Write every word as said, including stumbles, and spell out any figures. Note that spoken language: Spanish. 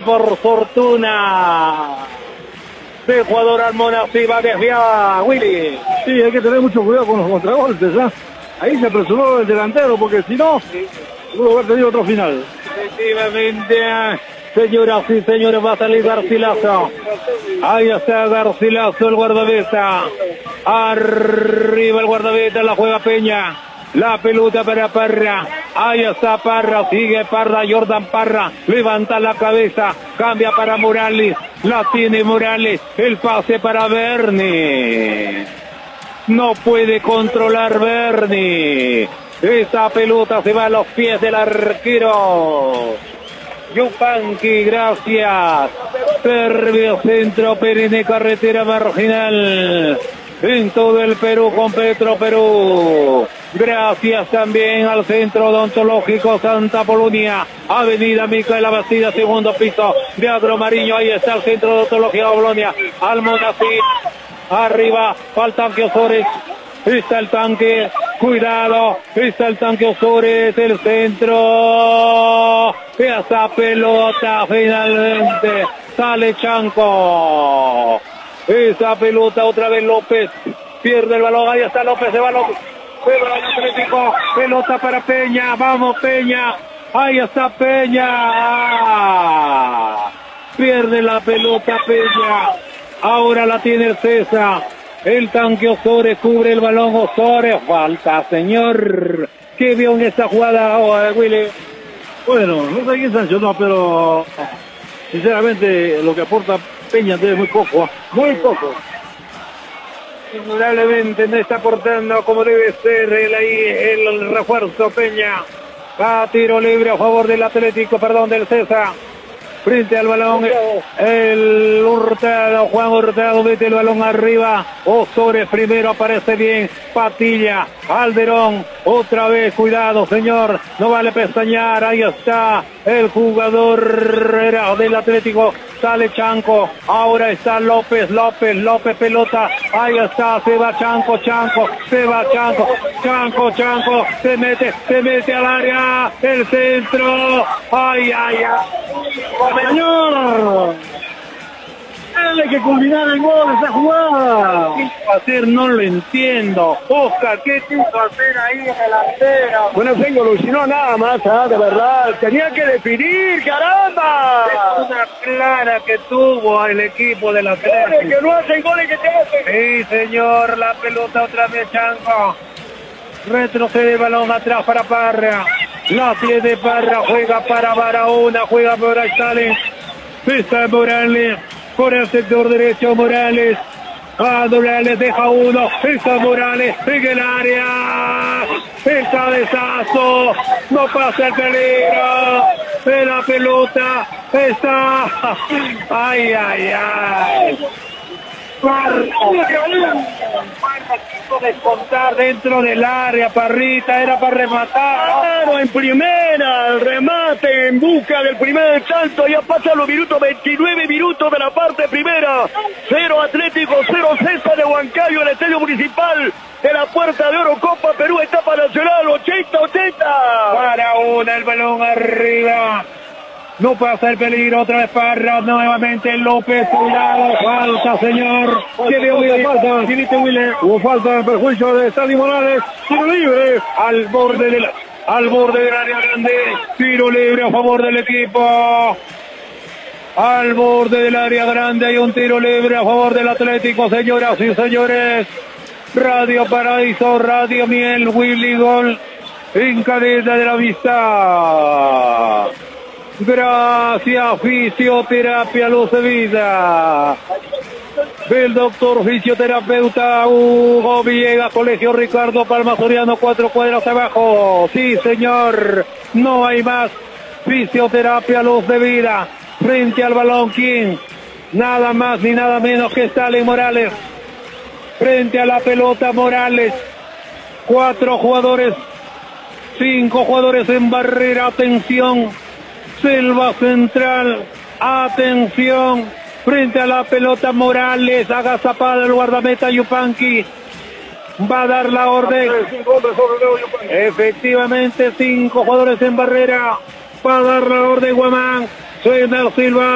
por fortuna del jugador Almonacid, va desviada Willy. Sí, hay que tener mucho cuidado con los contragolpes, ¿eh? Ahí se apresuró el delantero, porque si no, pudo haber tenido otro final. Efectivamente, señoras y señores, va a salir Garcilaso. Ahí está Garcilaso, el guardameta. Arriba el guardameta, la juega Peña. La pelota para Parra. Ahí está Parra, sigue Parra, Jordan Parra. Levanta la cabeza, cambia para Morales. La tiene Morales. El pase para Berni. No puede controlar Berni. Esa pelota se va a los pies del arquero Yupanqui, gracias. Servio Centro Perenne, carretera marginal en todo el Perú con Petro Perú. Gracias también al Centro Odontológico Santa Polonia, Avenida Micaela Bastida, segundo piso de Agromariño. Ahí está el Centro Odontológico Polonia. Almonacid, arriba, falta tanque Osores. Está el tanque, cuidado, está el tanque Osores, el centro. Esa pelota finalmente sale Chanco. Esa pelota otra vez López, pierde el balón, ahí está López, se va López, se va el Atlético, pelota para Peña, vamos Peña, ahí está Peña, pierde la pelota Peña, ahora la tiene el César, el tanque Osores, cubre el balón Osores, falta señor, ¿qué vio en esta jugada, oh, Willy? Bueno, no sé quién sancionó, pero sinceramente lo que aporta Peña es muy poco, ¿eh? Muy poco. Indudablemente no está aportando como debe ser el, ahí, el refuerzo Peña. Va a tiro libre a favor del Atlético, perdón, del César. Frente al balón, el Hurtado, Juan Hurtado mete el balón arriba. Osores primero, aparece bien. Patilla, Alderón, otra vez, cuidado señor, no vale pestañear, ahí está el jugador era del Atlético. Sale Chanco, ahora está López, López, López, pelota, ahí está, se va Chanco, Chanco, se va Chanco, Chanco, Chanco, se mete, se mete al área, el centro, ay, ay, ay, señor, hay que culminar el gol de esa jugada. ¿Qué tuvo que hacer? No lo entiendo. Oscar, ¿qué tuvo que hacer ahí en delantera? Bueno, se solucionó nada más, ¿eh? De verdad, tenía que definir, caramba. Es una clara que tuvo el equipo del Atlético. Que no hacen goles que te hacen. Sí, señor, la pelota otra vez Chanco. Retrocede el balón atrás para Parra. La tiene Parra, juega para Barahona, juega para Stalin. Está Morales. Por el sector derecho Morales. Ah, Morales deja uno. Está Morales en el área. El cabezazo. No pasa el peligro. De la pelota. Está. Ay, ay, ay. Parra quiso descontar dentro del área, Parrita, era para rematar. Claro, en primera, el remate en busca del primer tanto, ya pasan los minutos, veintinueve minutos de la parte primera. Cero Atlético, cero César de Huancayo, el estadio municipal de la Puerta de Oro, Copa Perú, etapa nacional, ochenta ochenta. Para una, el balón arriba. No pasa el peligro, otra vez Parra, nuevamente López, cuidado, falta señor. ¿Qué vio Willy? Falta, Willy? Hubo falta en perjuicio de Stanley Morales, tiro libre. Al borde del, al borde del área grande, tiro libre a favor del equipo. Al borde del área grande hay un tiro libre a favor del Atlético, señoras y señores. Radio Paraíso, Radio Miel, Willy Gol, en cadena de la vista. Gracias, Fisioterapia Luz de Vida. El doctor fisioterapeuta Hugo Villegas, Colegio Ricardo Palma Soriano, cuatro cuadras abajo. Sí, señor, no hay más. Fisioterapia Luz de Vida. Frente al balón, ¿quién? Nada más ni nada menos que Stalin Morales. Frente a la pelota, Morales. Cuatro jugadores, cinco jugadores en barrera, atención. Selva central, atención, frente a la pelota Morales, agazapada el guardameta Yupanqui, va a dar la orden, efectivamente cinco jugadores en barrera, va a dar la orden Guamán, suena Silva.